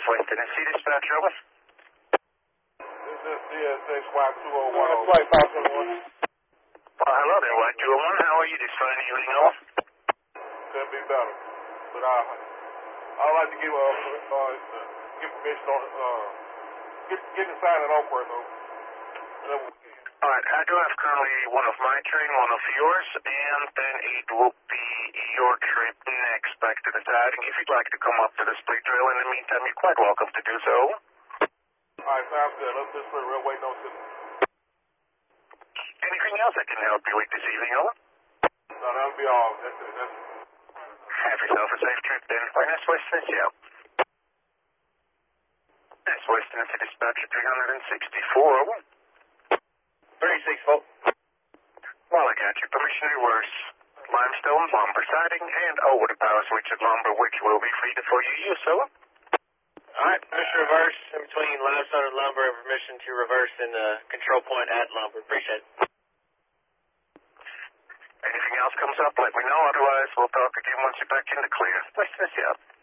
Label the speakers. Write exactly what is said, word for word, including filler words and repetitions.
Speaker 1: West Tennessee dispatcher, over.
Speaker 2: This is D S X Y two oh one. It's Flight five twenty-one.
Speaker 1: Well, hello there, Y two oh one. How are you this fine evening, over?
Speaker 2: Couldn't be better. But I, I'd like to give, uh, uh, give permission on, uh, get, get inside that offer, though.
Speaker 1: All right, I do have currently one of my train, one of yours, and then it will be your trip next back to the siding. If you'd like to come up to the split trail in the meantime, you're quite welcome to do so.
Speaker 2: All right, sounds good. Let's just put a railway note to.
Speaker 1: Anything else I can help you with this evening, over?
Speaker 2: No, that'll be all. That's it. That's it.
Speaker 1: Have yourself a safe trip then. Right, that's West Tennessee out. That's West Tennessee dispatcher three hundred sixty-four, over.
Speaker 3: thirty-six volt.
Speaker 1: Well, I got your permission to reverse limestone lumber siding and over the power switch at lumber, which will be free for your use, over.
Speaker 3: Alright, permission reverse in between limestone and lumber and permission to reverse in the control point at lumber. Appreciate it.
Speaker 1: Anything else comes up, let me know. Otherwise, we'll talk again once you're back in the clear. West Tennessee out.